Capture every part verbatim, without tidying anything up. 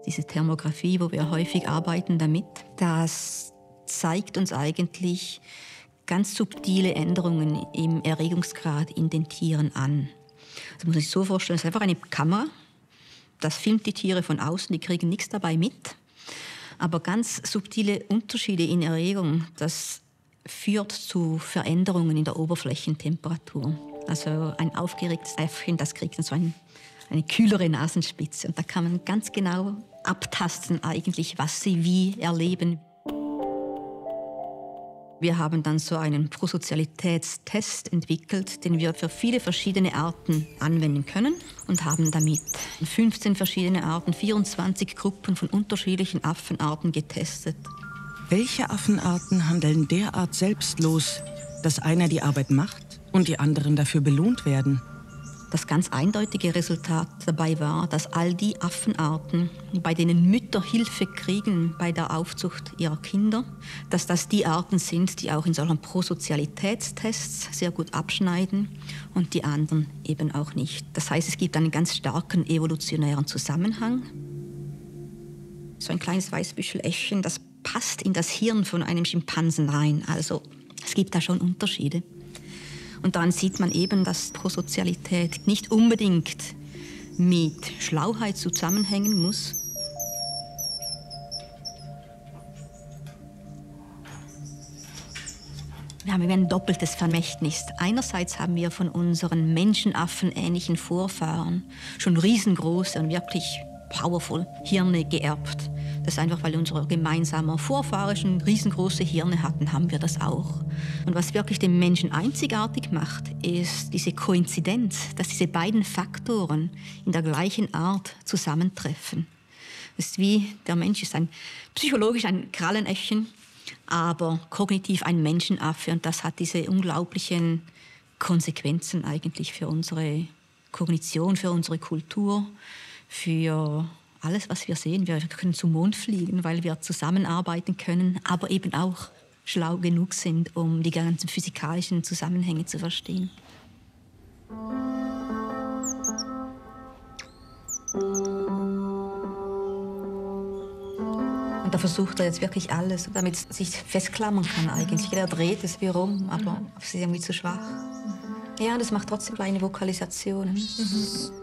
Diese Thermographie, wo wir häufig arbeiten damit, das zeigt uns eigentlich ganz subtile Änderungen im Erregungsgrad in den Tieren an. Das muss man sich so vorstellen, es ist einfach eine Kamera, das filmt die Tiere von außen, die kriegen nichts dabei mit. Aber ganz subtile Unterschiede in Erregung, das führt zu Veränderungen in der Oberflächentemperatur. Also ein aufgeregtes Äffchen, das kriegt dann so ein, eine kühlere Nasenspitze. Und da kann man ganz genau abtasten eigentlich, was sie wie erleben. Wir haben dann so einen Prosozialitätstest entwickelt, den wir für viele verschiedene Arten anwenden können und haben damit fünfzehn verschiedene Arten, vierundzwanzig Gruppen von unterschiedlichen Affenarten getestet. Welche Affenarten handeln derart selbstlos, dass einer die Arbeit macht und die anderen dafür belohnt werden? Das ganz eindeutige Resultat dabei war, dass all die Affenarten, bei denen Mütter Hilfe kriegen bei der Aufzucht ihrer Kinder, dass das die Arten sind, die auch in solchen Prosozialitätstests sehr gut abschneiden und die anderen eben auch nicht. Das heißt, es gibt einen ganz starken evolutionären Zusammenhang. So ein kleines Weißbüscheläffchen, das passt in das Hirn von einem Schimpansen rein. Also es gibt da schon Unterschiede. Und daran sieht man eben, dass Prosozialität nicht unbedingt mit Schlauheit zusammenhängen muss. Wir haben ein doppeltes Vermächtnis. Einerseits haben wir von unseren menschenaffenähnlichen Vorfahren schon riesengroße und wirklich powerful Hirne geerbt. Das ist einfach, weil unsere gemeinsamen Vorfahren schon riesengroße Hirne hatten, haben wir das auch. Und was wirklich den Menschen einzigartig macht, ist diese Koinzidenz, dass diese beiden Faktoren in der gleichen Art zusammentreffen. Das ist wie, der Mensch ist ein, psychologisch ein Krallenäffchen, aber kognitiv ein Menschenaffe. Und das hat diese unglaublichen Konsequenzen eigentlich für unsere Kognition, für unsere Kultur, für alles, was wir sehen. Wir können zum Mond fliegen, weil wir zusammenarbeiten können, aber eben auch schlau genug sind, um die ganzen physikalischen Zusammenhänge zu verstehen. Und da versucht er jetzt wirklich alles, damit es sich festklammern kann eigentlich. Er dreht es wie rum, aber es ist irgendwie zu schwach. Ja, das macht trotzdem kleine Vokalisationen. Mhm.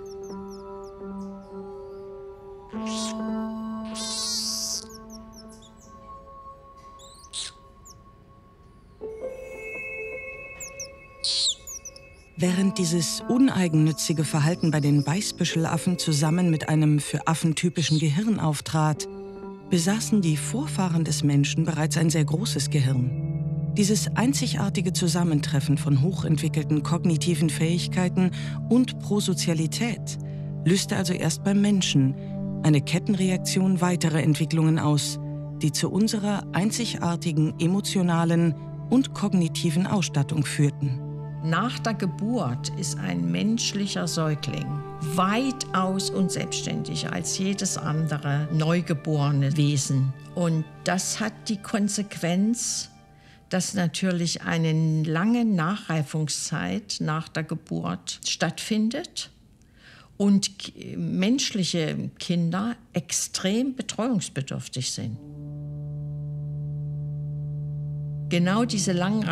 Während dieses uneigennützige Verhalten bei den Weißbüschelaffen zusammen mit einem für Affen typischen Gehirn auftrat, besaßen die Vorfahren des Menschen bereits ein sehr großes Gehirn. Dieses einzigartige Zusammentreffen von hochentwickelten kognitiven Fähigkeiten und Prosozialität löste also erst beim Menschen eine Kettenreaktion weiterer Entwicklungen aus, die zu unserer einzigartigen emotionalen und kognitiven Ausstattung führten. Nach der Geburt ist ein menschlicher Säugling weitaus unselbstständiger als jedes andere neugeborene Wesen. Und das hat die Konsequenz, dass natürlich eine lange Nachreifungszeit nach der Geburt stattfindet und menschliche Kinder extrem betreuungsbedürftig sind. Genau diese langen